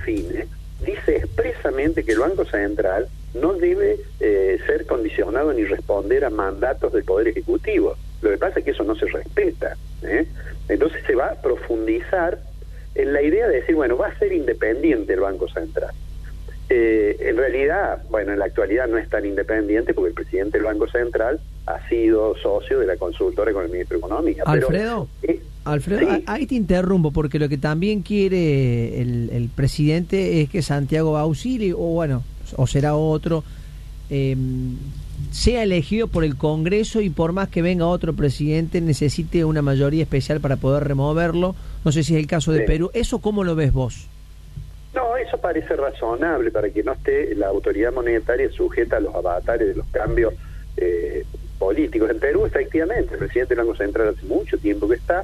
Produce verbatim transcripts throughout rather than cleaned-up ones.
define, dice expresamente que el Banco Central no debe eh, ser condicionado ni responder a mandatos del Poder Ejecutivo. Lo que pasa es que eso no se respeta, ¿eh? Entonces se va a profundizar en la idea de decir, bueno, va a ser independiente el Banco Central. Eh, en realidad, bueno, en la actualidad no es tan independiente porque el presidente del Banco Central ha sido socio de la consultora con el ministro de Economía. Alfredo, pero, eh, Alfredo, sí. ahí te interrumpo porque lo que también quiere el, el presidente es que Santiago Bausili, o bueno, o será otro, eh, sea elegido por el Congreso y por más que venga otro presidente necesite una mayoría especial para poder removerlo. No sé si es el caso de sí. Perú. ¿Eso cómo lo ves vos? No, eso parece razonable para que no esté la autoridad monetaria sujeta a los avatares de los cambios eh, políticos. En Perú, efectivamente, el presidente del Banco Central hace mucho tiempo que está,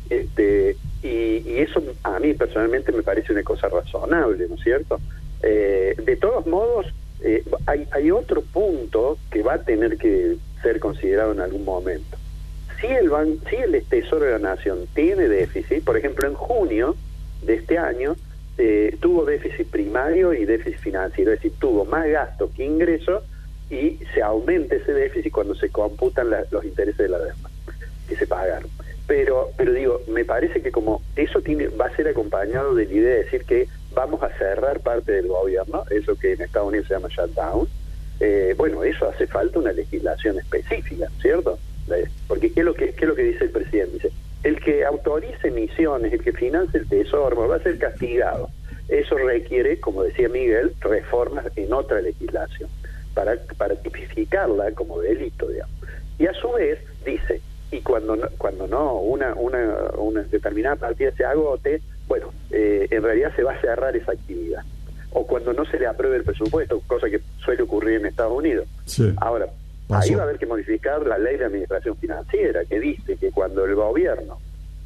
este, y, y eso a mí personalmente me parece una cosa razonable, ¿no es cierto? Eh, de todos modos, eh, hay, hay otro punto que va a tener que ser considerado en algún momento. Si el, ban si el Tesoro de la Nación tiene déficit, por ejemplo, en junio de este año, Eh, tuvo déficit primario y déficit financiero, es decir, tuvo más gasto que ingreso y se aumenta ese déficit cuando se computan la, los intereses de la deuda que se pagaron. Pero, pero digo, me parece que como eso tiene, va a ser acompañado de la idea de decir que vamos a cerrar parte del gobierno, eso que en Estados Unidos se llama shutdown, eh, bueno, eso hace falta una legislación específica, ¿cierto? Porque ¿qué es lo que, qué es lo que dice el presidente? Dice, el que autorice emisiones, el que financie el tesoro, va a ser castigado. Eso requiere, como decía Miguel, reformas en otra legislación para, para tipificarla como delito, digamos. Y a su vez dice, y cuando no, cuando no una, una, una determinada partida se agote, bueno, eh, en realidad se va a cerrar esa actividad. O cuando no se le apruebe el presupuesto, cosa que suele ocurrir en Estados Unidos. Sí. Ahora, Pasó. Ahí va a haber que modificar la ley de administración financiera, que dice que cuando el gobierno,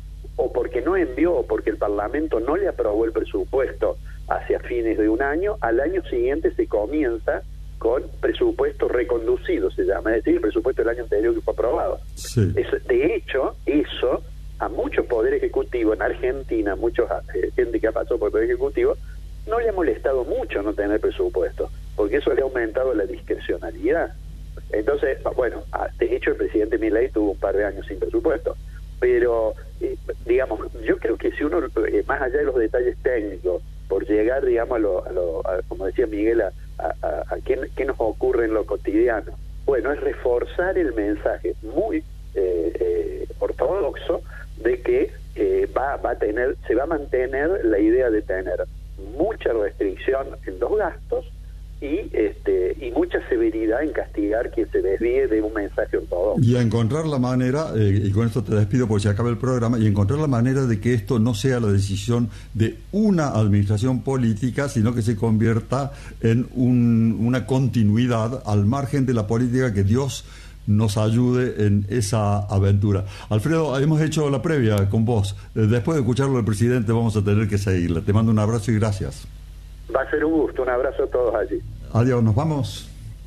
o porque no envió, o porque el Parlamento no le aprobó el presupuesto hacia fines de un año, al año siguiente se comienza con presupuesto reconducido, se llama, es decir, el presupuesto del año anterior que fue aprobado. Sí. Eso, de hecho, eso a muchos poderes ejecutivos en Argentina, muchos eh, gente que ha pasado por el Poder Ejecutivo, no le ha molestado mucho no tener presupuesto, porque eso le ha aumentado la discrecionalidad. Entonces, bueno, de hecho el presidente Milei tuvo un par de años sin presupuesto, pero eh, digamos, yo creo que si uno, eh, más allá de los detalles técnicos, por llegar, digamos, a lo, a lo a, como decía Miguel, a, a, a qué, qué nos ocurre en lo cotidiano, bueno, es reforzar el mensaje muy eh, eh, ortodoxo de que eh, va, va a tener, se va a mantener la idea de tener mucha restricción en los gastos y este y mucha severidad en castigar quien se desvíe de un mensaje ortodoxo. Y a encontrar la manera, eh, y con esto te despido porque se acaba el programa, y encontrar la manera de que esto no sea la decisión de una administración política, sino que se convierta en un, una continuidad al margen de la política, que Dios nos ayude en esa aventura. Alfredo, hemos hecho la previa con vos. Después de escucharlo del presidente vamos a tener que seguirla. Te mando un abrazo y gracias. Va a ser un gusto, un abrazo a todos allí. Adiós, nos vamos.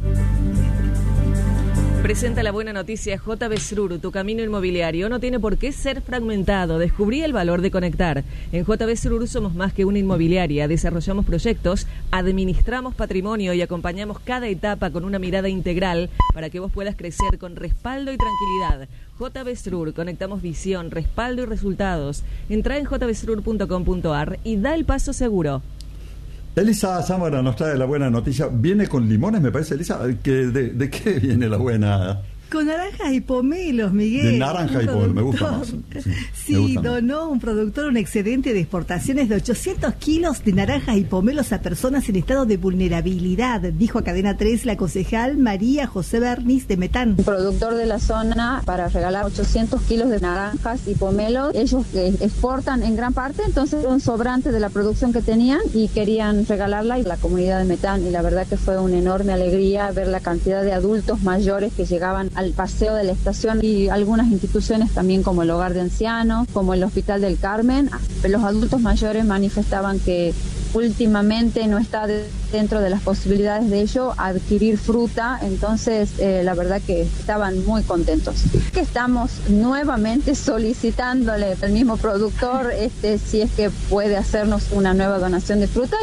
Presenta la buena noticia J B Srur, tu camino inmobiliario no tiene por qué ser fragmentado. Descubrí el valor de conectar. En J B Srur somos más que una inmobiliaria, desarrollamos proyectos, administramos patrimonio y acompañamos cada etapa con una mirada integral para que vos puedas crecer con respaldo y tranquilidad. J B Srur, conectamos visión, respaldo y resultados. Entrá en j b srur punto com punto a r y da el paso seguro. Elisa Zamora nos trae la buena noticia. Viene con limones, me parece, Elisa. ¿Que de, ¿De qué viene la buena? Con naranjas y pomelos, Miguel. De naranja y pomelo, me gusta más. Sí, sí gusta donó más. Un productor un excedente de exportaciones de ochocientos kilos de naranjas y pomelos a personas en estado de vulnerabilidad, dijo a Cadena tres la concejal María José Bernis de Metán. Un productor de la zona para regalar ochocientos kilos de naranjas y pomelos. Ellos eh, exportan en gran parte, entonces un sobrante de la producción que tenían y querían regalarla a la comunidad de Metán. Y la verdad que fue una enorme alegría ver la cantidad de adultos mayores que llegaban a al paseo de la estación y algunas instituciones también como el Hogar de Ancianos, como el Hospital del Carmen. Los adultos mayores manifestaban que últimamente no está de, dentro de las posibilidades de ello adquirir fruta, entonces eh, la verdad que estaban muy contentos. Que estamos nuevamente solicitándole al mismo productor este si es que puede hacernos una nueva donación de fruta.